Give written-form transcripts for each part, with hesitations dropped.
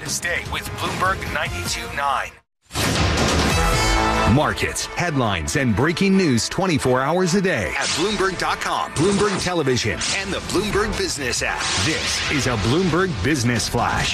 this day with Bloomberg 92.9. Markets, headlines, and breaking news 24 hours a day at Bloomberg.com, Bloomberg Television, and the Bloomberg Business app. This is a Bloomberg Business Flash.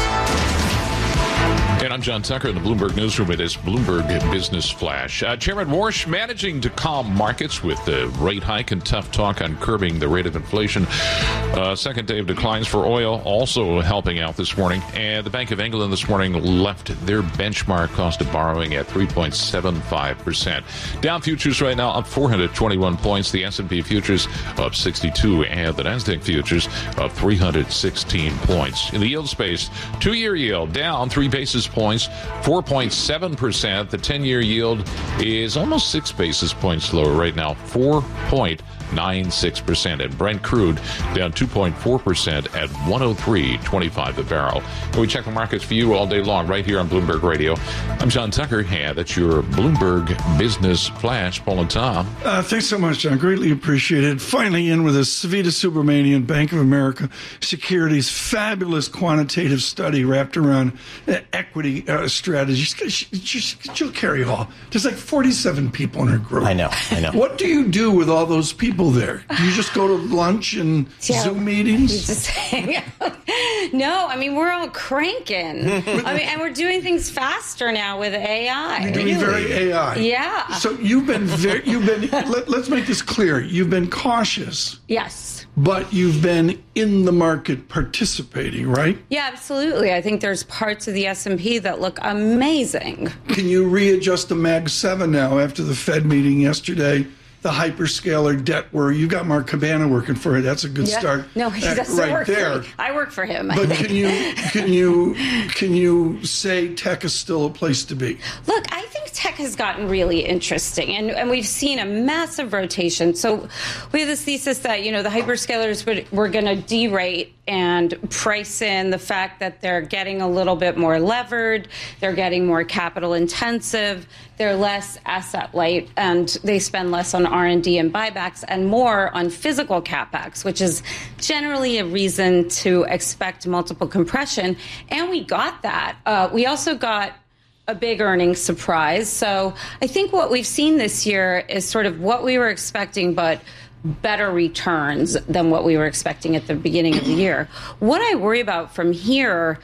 And I'm John Tucker in the Bloomberg Newsroom. It is Bloomberg Business Flash. Chairman Warsh managing to calm markets with the rate hike and tough talk on curbing the rate of inflation. Second day of declines for oil also helping out this morning. And the Bank of England this morning left their benchmark cost of borrowing at 3.75%. Dow futures right now up 421 points. The S&P futures up 62 and the Nasdaq futures up 316 points. In the yield space, 2-year yield down 3 basis points, 4.7%. The 10-year yield is almost 6 basis points lower right now, 4.96%. And Brent crude down 2.4% at 103.25 a barrel. And we check the markets for you all day long right here on Bloomberg Radio. I'm John Tucker. Yeah, that's your Bloomberg Business Flash. Paul and Tom. Thanks so much, John. Greatly appreciated. Finally in with us, Savita Subramanian, Bank of America Securities, fabulous quantitative study wrapped around equity strategies. She'll carry all. There's like 47 people in her group. I know. What do you do with all those people there? Do you just go to lunch and Zoom meetings? Just hang out. No, I mean, we're all cranking. And we're doing things faster now with AI. You're doing very AI. Yeah. So let's make this clear. You've been cautious. Yes. But you've been in the market participating, right? Yeah, absolutely. I think there's parts of the S&P that look amazing. Can you readjust the Mag 7 now after the Fed meeting yesterday? The hyperscaler debt where you got Mark Cabana working for it. That's a good start. No, he doesn't work for me. I work for him. But can you say tech is still a place to be? Look, I think tech has gotten really interesting, and we've seen a massive rotation. So we have this thesis that, the hyperscalers were going to derate and price in the fact that they're getting a little bit more levered, they're getting more capital intensive, they're less asset light, and they spend less on R&D and buybacks and more on physical capex, which is generally a reason to expect multiple compression. And we got that. We also got a big earnings surprise. So I think what we've seen this year is sort of what we were expecting, but better returns than what we were expecting at the beginning of the year. What I worry about from here,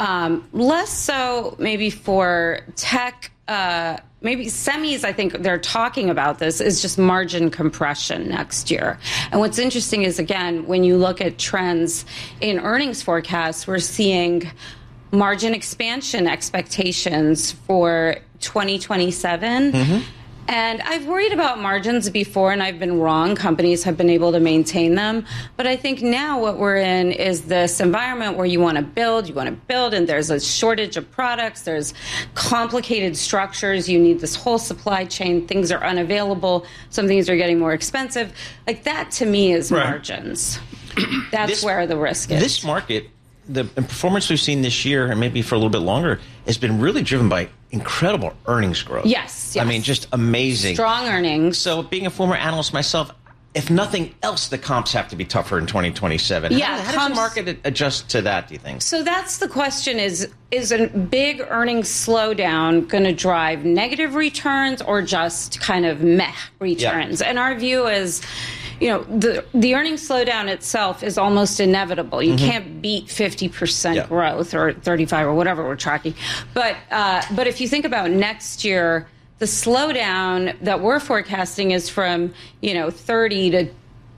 less so maybe for tech, maybe semis, I think they're talking about this, is just margin compression next year. And what's interesting is, again, when you look at trends in earnings forecasts, we're seeing margin expansion expectations for 2027. Mm-hmm. And I've worried about margins before, and I've been wrong. Companies have been able to maintain them. But I think now what we're in is this environment where you want to build, and there's a shortage of products. There's complicated structures. You need this whole supply chain. Things are unavailable. Some things are getting more expensive. Like that, to me, is margins. That's where the risk is. This market, the performance we've seen this year, and maybe for a little bit longer, has been really driven by incredible earnings growth. Yes. I mean, just amazing. Strong earnings. So being a former analyst myself, if nothing else, the comps have to be tougher in 2027. Yeah, how does the market adjust to that, do you think? So that's the question, is a big earnings slowdown going to drive negative returns or just kind of meh returns? Yeah. And our view is, the earnings slowdown itself is almost inevitable. You can't beat 50% growth or 35 or whatever we're tracking. But if you think about next year, the slowdown that we're forecasting is from 30 to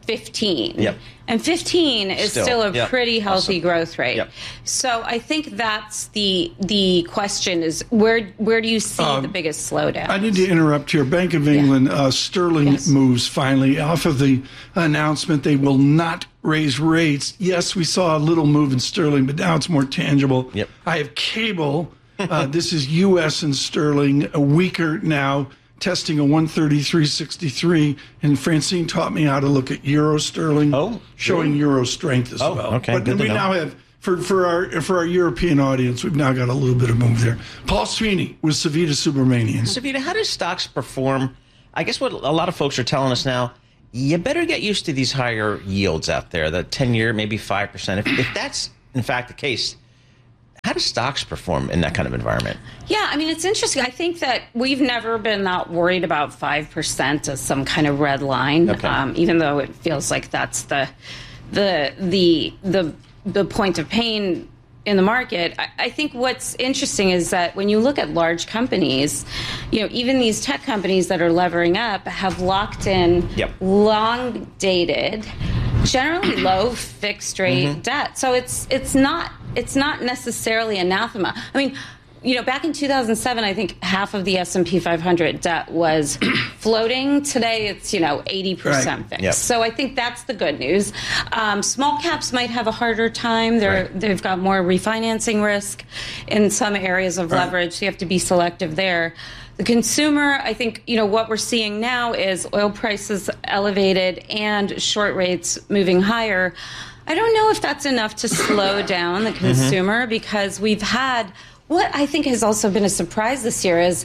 15. Yep. And 15 is still a pretty healthy growth rate. Yep. So I think that's the question is where do you see the biggest slowdown? I need to interrupt here. Bank of England, Sterling moves finally off of the announcement they will not raise rates. Yes, we saw a little move in sterling, but now it's more tangible. Yep. I have cable. This is U.S. and sterling, weaker now, testing a 133.63, and Francine taught me how to look at euro sterling, showing euro strength as well. Okay, but then we now have for our European audience, we've now got a little bit of move there. Paul Sweeney with Savita Subramanian. Savita, how do stocks perform? I guess what a lot of folks are telling us now, you better get used to these higher yields out there, the 10-year, maybe 5%. If that's in fact the case, How do stocks perform in that kind of environment? Yeah, I mean, it's interesting. I think that we've never been that worried about 5% as some kind of red line, even though it feels like that's the point of pain in the market. I think what's interesting is that when you look at large companies, even these tech companies that are levering up have locked in long dated, generally low fixed rate debt. So it's not necessarily anathema. I mean, back in 2007, I think half of the S&P 500 debt was floating. Today, it's 80% fixed. Yep. So I think that's the good news. Small caps might have a harder time. They've got more refinancing risk in some areas of leverage. So you have to be selective there. The consumer, I think, what we're seeing now is oil prices elevated and short rates moving higher. I don't know if that's enough to slow down the consumer because we've had what I think has also been a surprise this year is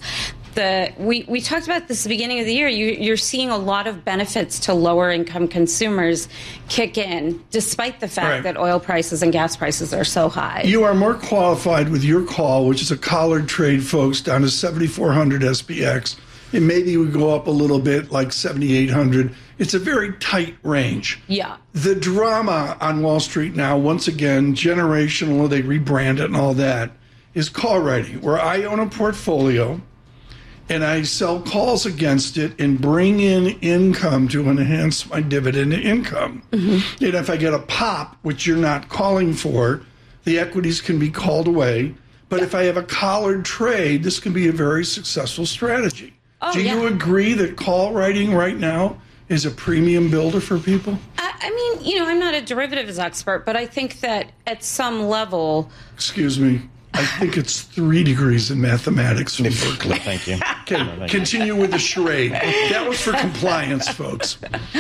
we talked about this at the beginning of the year. You're seeing a lot of benefits to lower income consumers kick in, despite the fact that oil prices and gas prices are so high. You are more qualified with your call, which is a collared trade, folks, down to 7,400 SPX. It maybe would go up a little bit, like 7,800. It's a very tight range. Yeah. The drama on Wall Street now, once again, generational, they rebrand it and all that, is call writing, where I own a portfolio and I sell calls against it and bring in income to enhance my dividend income. And if I get a pop, which you're not calling for, the equities can be called away. But if I have a collared trade, this can be a very successful strategy. Do you agree that call writing right now is a premium builder for people? I mean, I'm not a derivatives expert, but I think that at some level... Excuse me. I think it's 3 degrees in mathematics from Berkeley. Thank you. Okay, continue with the charade. That was for compliance, folks.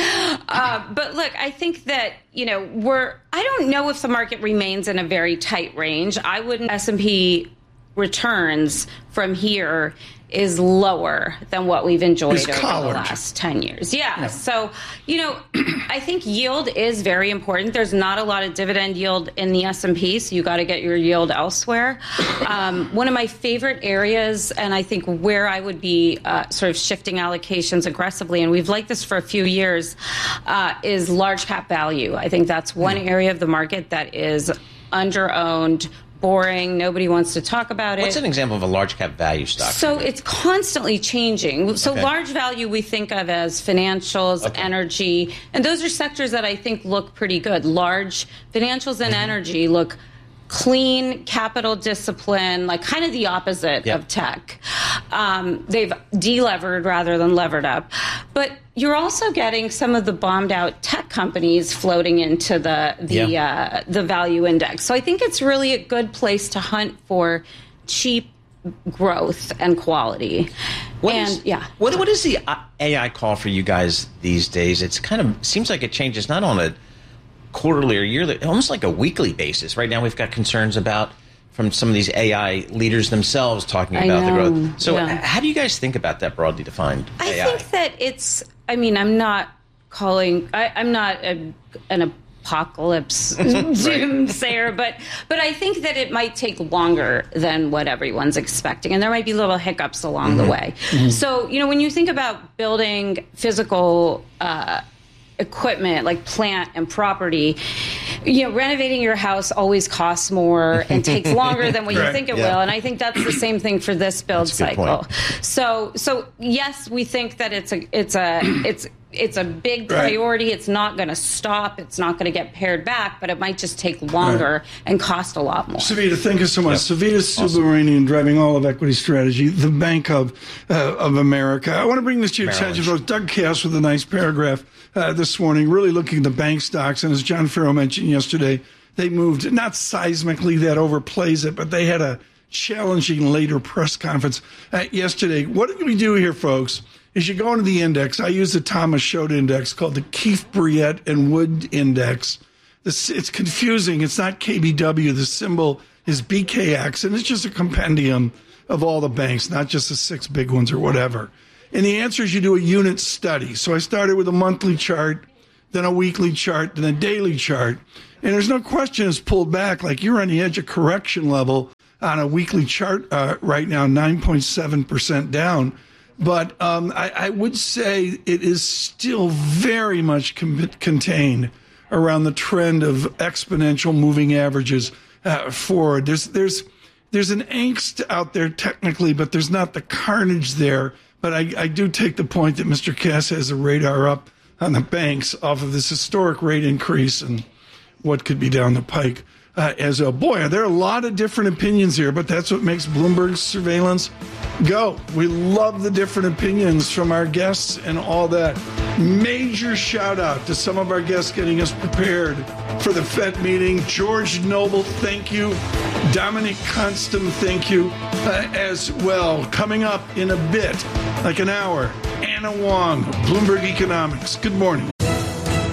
But look, I think that, I don't know if the market remains in a very tight range. I wouldn't. S&P returns from here is lower than what we've enjoyed over the last 10 years. Yeah. So, I think yield is very important. There's not a lot of dividend yield in the S&P, so you got to get your yield elsewhere. One of my favorite areas, and I think where I would be sort of shifting allocations aggressively, and we've liked this for a few years, is large cap value. I think that's one area of the market that is under-owned, boring. Nobody wants to talk about it. What's an example of a large cap value stock? So it's constantly changing. So large value we think of as financials, energy, and those are sectors that I think look pretty good. Large financials and energy look clean, capital discipline, like kind of the opposite of tech. They've delevered rather than levered up. But you're also getting some of the bombed out tech companies floating into the value index. So I think it's really a good place to hunt for cheap growth and quality. What is the AI call for you guys these days? It's kind of seems like it changes not on a quarterly or yearly, almost like a weekly basis. Right now we've got concerns from some of these AI leaders themselves talking about the growth. So how do you guys think about that broadly defined AI? I think that I'm not calling, I'm not an apocalypse doomsayer, but I think that it might take longer than what everyone's expecting. And there might be little hiccups along the way. So, when you think about building physical equipment like plant and property, renovating your house always costs more and takes longer than what you think it will. And I think that's the same thing for this build cycle. So yes, we think that it's a big priority. It's not going to stop. It's not going to get pared back, but it might just take longer and cost a lot more. Savita, thank you so much. Savita Subramanian, driving all of equity strategy, the Bank of America. I want to bring this to your attention, folks. Doug Cass with a nice paragraph this morning, really looking at the bank stocks. And as John Farrow mentioned yesterday, they moved, not seismically, that overplays it, but they had a challenging later press conference yesterday. What did we do here, folks? Is you go into the index. I use the Thomas Schott index called the Keefe, Bruyette, and Wood index. It's confusing. It's not KBW. The symbol is BKX, and it's just a compendium of all the banks, not just the 6 big ones or whatever. And the answer is you do a unit study. So I started with a monthly chart, then a weekly chart, then a daily chart. And there's no question it's pulled back. Like you're on the edge of correction level on a weekly chart right now, 9.7% down. But I would say it is still very much contained around the trend of exponential moving averages forward. There's an angst out there technically, but there's not the carnage there. But I do take the point that Mr. Cass has a radar up on the banks off of this historic rate increase and what could be down the pike. As a boy, there are a lot of different opinions here, but that's what makes Bloomberg Surveillance go. We love the different opinions from our guests and all that. Major shout out to some of our guests getting us prepared for the Fed meeting. George Noble, thank you. Dominic Constam, thank you as well. Coming up in a bit, like an hour, Anna Wong, Bloomberg Economics. Good morning.